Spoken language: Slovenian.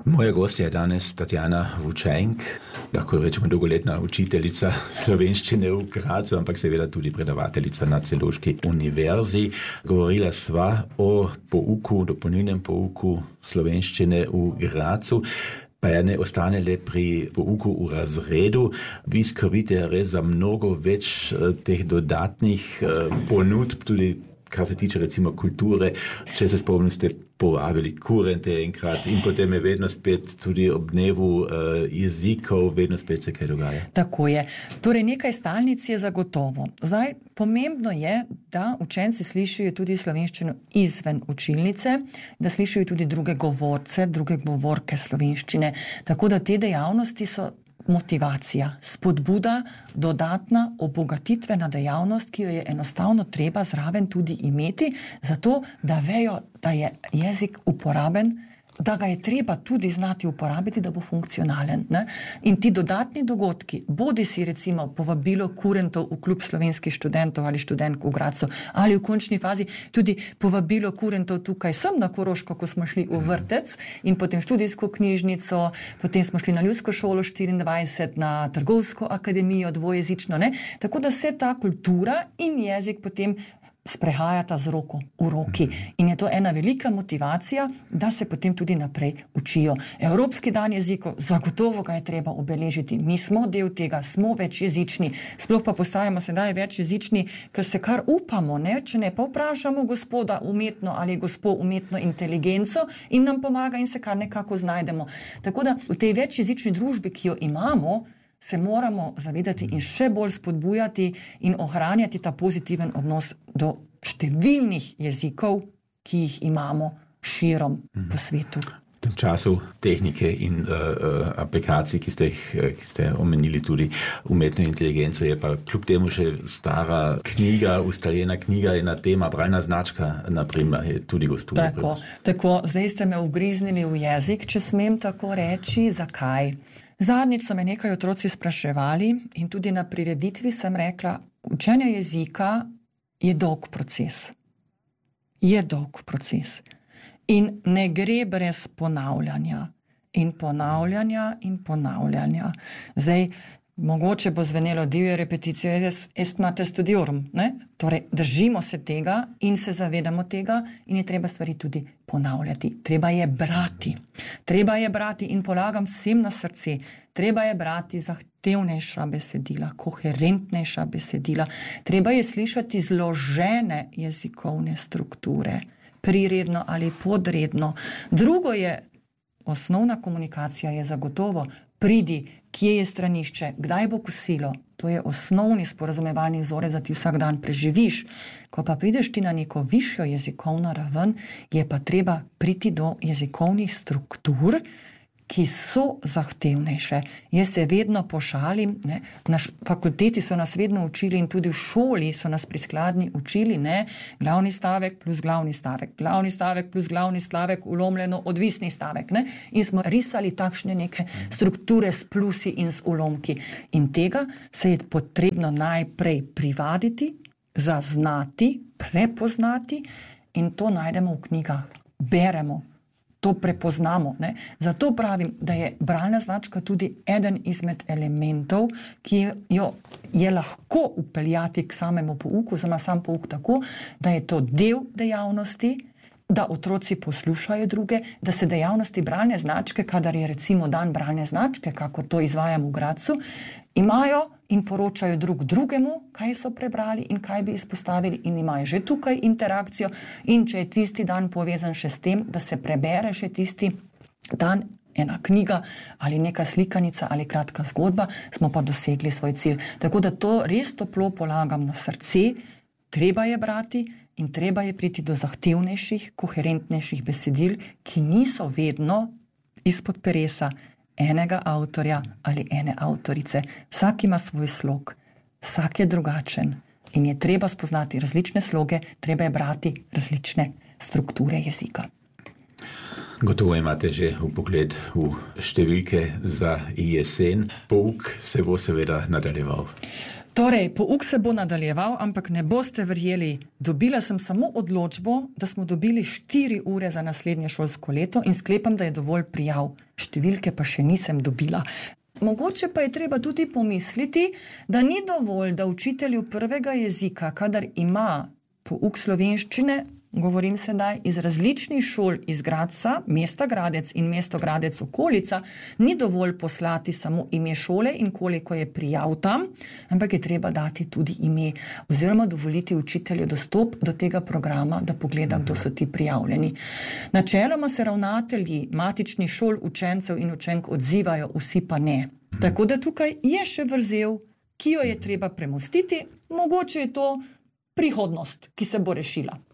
Moja gostja je danes Tatjana Vučajnk, lahko rečemo dolgoletna učiteljica slovenščine v Gradcu, ampak seveda tudi predavateljica na Celovški univerzi. Govorila sva o pouku, dopolnilnem pouku slovenščine v Gradcu. Pa ja ne ostane le pri pouku v razredu. Vi skrbite res za mnogo več teh dodatnih ponudb, tudi kar se tiče recimo kulture. Če se spomnim, ste povabili kurente enkrat in potem je vedno spet tudi ob dnevu jezikov, vedno spet se kaj dogaja. Tako je. Torej nekaj stalnic je zagotovo. Zdaj, pomembno je, da učenci slišijo tudi slovenščino izven učilnice, da slišijo tudi druge govorce, druge govorke slovenščine. Tako da te dejavnosti so motivacija, spodbuda, dodatna obogatitvena dejavnost, ki jo je enostavno treba zraven tudi imeti, zato da vejo, da je jezik uporaben, da ga je treba tudi znati uporabiti, da bo funkcionalen. Ne? In ti dodatni dogodki, bodi si recimo povabilo kurentov v klub slovenskih študentov ali študentk v Gradcu, ali v končni fazi tudi povabilo kurentov tukaj sem na Koroško, ko smo šli v vrtec in potem študijsko knjižnico, potem smo šli na Ljudsko šolo 24, na Trgovsko akademijo dvojezično. Ne? Tako da se ta kultura in jezik potem sprehajata z roko v roki. In je to ena velika motivacija, da se potem tudi naprej učijo. Evropski dan jezikov, zagotovo ga je treba obeležiti. Mi smo del tega, smo večjezični. Sploh pa postajamo sedaj večjezični, ker se kar upamo, ne? Če ne pa vprašamo gospoda umetno ali gospo umetno inteligenco in nam pomaga in se kar nekako znajdemo. Tako da v tej večjezični družbi, ki jo imamo, se moramo zavedati in še bolj spodbujati in ohranjati ta pozitiven odnos do številnih jezikov, ki jih imamo širom po svetu. V tem času tehnike in aplikacij, ki ste omenili tudi umetno inteligenco, je pa kljub temu še stara knjiga, ustaljena knjiga, ena tema, bralna značka, naprimer, je tudi gostuje. Tako, zdaj ste me ugriznili v jezik, če smem tako reči. Zakaj? Zadnjič so me nekaj otroci spraševali in tudi na prireditvi sem rekla, učenje jezika je dolg proces. Je dolg proces. In ne gre brez ponavljanja. In ponavljanja in ponavljanja. Zdaj, mogoče bo zvenelo divje repetitio est mater studiorum. Ne? Torej, držimo se tega in se zavedamo tega in je treba stvari tudi ponavljati. Treba je brati. Treba je brati in polagam vsem na srce. Treba je brati zahtevnejša besedila, koherentnejša besedila. Treba je slišati zložene jezikovne strukture, priredno ali podredno. Drugo je, osnovna komunikacija je zagotovo pridi, kje je stranišče, kdaj bo kosilo. To je osnovni sporazumevalni vzorec, da ti vsak dan preživiš. Ko pa prideš ti na neko višjo jezikovno raven, je pa treba priti do jezikovnih struktur, ki so zahtevnejše. Jaz se vedno pošalim, ne? Na fakulteti so nas vedno učili in tudi v šoli so nas pri skladnji učili, ne? Glavni stavek plus glavni stavek, glavni stavek plus glavni stavek, ulomljeno odvisni stavek. Ne? In smo risali takšne neke strukture s plusi in s ulomki. In tega se je potrebno najprej privaditi, zaznati, prepoznati in to najdemo v knjigah. Beremo. To prepoznamo. Ne? Zato pravim, da je bralna značka tudi eden izmed elementov, ki jo je lahko upeljati k samemu pouku, oziroma sam pouk tako, da je to del dejavnosti, da otroci poslušajo druge, da se dejavnosti bralne značke, kadar je recimo dan bralne značke, kako to izvajamo v Gradcu, imajo in poročajo drug drugemu, kaj so prebrali in kaj bi izpostavili in imajo že tukaj interakcijo in če je tisti dan povezan še s tem, da se prebere še tisti dan ena knjiga ali neka slikanica ali kratka zgodba, smo pa dosegli svoj cilj. Tako da to res toplo polagam na srce, treba je brati in treba je priti do zahtevnejših, koherentnejših besedil, ki niso vedno izpod peresa enega avtorja ali ene avtorice. Vsak ima svoj slog, vsak je drugačen in je treba spoznati različne sloge, treba je brati različne strukture jezika. Gotovo imate že vpogled v številke za jesen. Pouk se bo seveda nadaljeval. Torej, pouk se bo nadaljeval, ampak ne boste verjeli, dobila sem samo odločbo, da smo dobili 4 ure za naslednje šolsko leto in sklepam, da je dovolj prijav. Številke pa še nisem dobila. Mogoče pa je treba tudi pomisliti, da ni dovolj, da učitelju prvega jezika, kadar ima pouk slovenščine, govorim sedaj iz različnih šol iz Gradca, mesta Gradec in mesto Gradec okolica, ni dovolj poslati samo ime šole in koliko je prijav tam, ampak je treba dati tudi ime oziroma dovoliti učitelju dostop do tega programa, da pogleda, kdo so ti prijavljeni. Načeloma se ravnatelji matičnih šol, učencev in učenk odzivajo, vsi pa ne. Tako da tukaj je še vrzel, ki jo je treba premostiti, mogoče je to prihodnost, ki se bo rešila.